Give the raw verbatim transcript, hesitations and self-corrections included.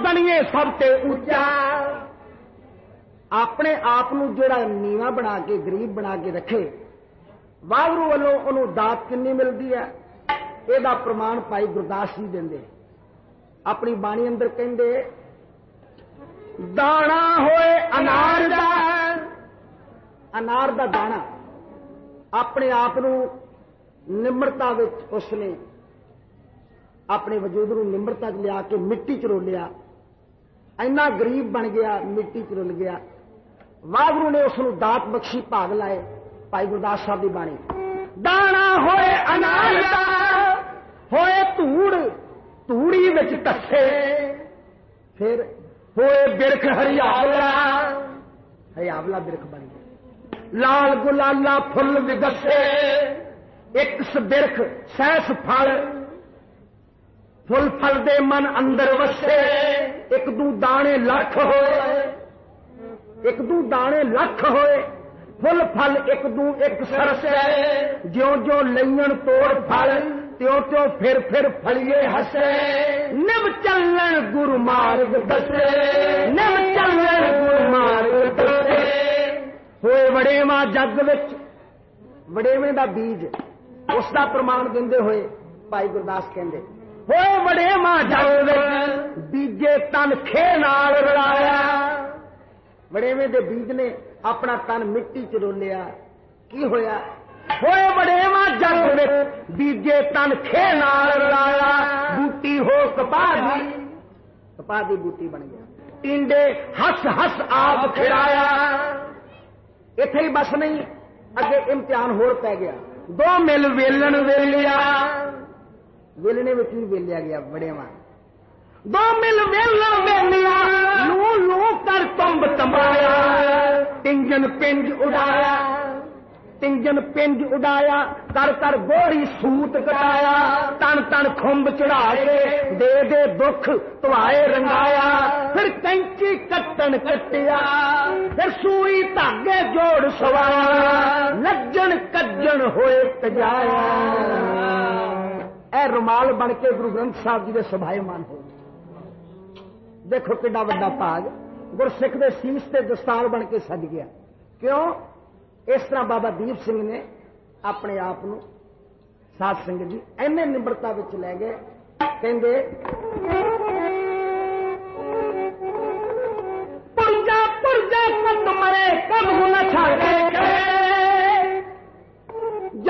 बनिए सब ते ऊंचा। अपने आप नूं जिहड़ा नीवा बना के गरीब बना के रखे, वाहगुरू वालों उन्होंने दात कितनी मिलती है, यदा प्रमाण भाई गुरदास जी देंदे। अपनी बाणी अंदर कहंदे दाना होए अनार दा, अनार दा दाना अपने आप नूं निम्रता विच उसने अपने वजूद नूं निम्रता च लिया के मिट्टी च रोलिया, इन्ना गरीब बन गया, मिट्टी च रुल गया। वाहगुरू ने उसनूं दात बख्शी, भाग लाए। भाई गुरदास साहब की बाणी, दाना होए अनार दा होए धूड़ धूड़ी विच टस्से, फिर होए बिरख हरियावला, हरियावला बिरख बन गया। लाल गुलाला फुल विगसे, एक बिरख सैस फल, फुल फल दे मन अंदर वसे। एक दू दाने लख होए, एक दू दाने लख होए, फुल फल एक दू एक सरसे। ज्यो ज्यो लईन तोड़ फल, त्यों त्यों फिर फिर फलिए हसे। निव चलन गुरु मार्ग दसे, निव चलन गुरु मार्ग दसे। होए वड़ेवा जग विच, वड़ेवे दा बीज उसका प्रमाण देंदे होए भाई गुरदास कहंदे, होए वड़ेवा जग विच बीजे तन खे नाल रलाया। वड़ेवे दे बीज ने अपना तन मिट्टी च रोलिया, की होया? होए वड़ेवा जग विच बीजे तन खे नाल रलाया। बूटी हो कपाह दी, कपाह दी बूटी बन गया। टिंडे हस हस आप खिलाया। इत्थे ही बस नहीं, अगे इम्तिहान होर पै गया। दो मिल वेलन वेलिया, वेलने में भी वेलिया गया वड़ेवा। दो मिल वेलन वेलिया, लू लू कर तुम्ब तंबाया। टिंजन पिंज उड़ाया, टिंजन पिंज उड़ाया। कर कर गोरी सूत कटाया। तन तन खुंब चढ़ा के दे दे दुख तुआए रंगाया। फिर कैंची कट्टन कटिया, फिर सुई धागे जोड़ सवाया। लज्जन कज्जन होए तजाया। ए रुमाल बन के गुरु ग्रंथ साहब जी के सभायमान हो। देखो कितना बड़ा भाग गुरसिख के सीस से दस्तार बन के सज गया। क्यों? इस तरह बाबा दीप सिंह ने अपने आप को साध संगत जी इन्ने निम्रता विच लै गए। कहंदे पुरजा पुरजा कत मरे कब न छाड़े,